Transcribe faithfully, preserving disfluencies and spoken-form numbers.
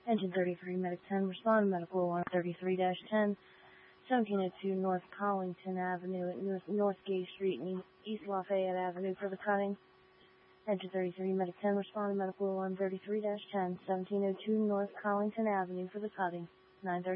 Engine thirty-three, Medic ten, respond, medical alarm thirty-three dash ten, seventeen oh two North Collington Avenue at North, North Gay Street and East Lafayette Avenue for the cutting. Engine thirty-three, Medic ten, respond, medical alarm thirty-three dash ten, seventeen oh two North Collington Avenue for the cutting. nine thirty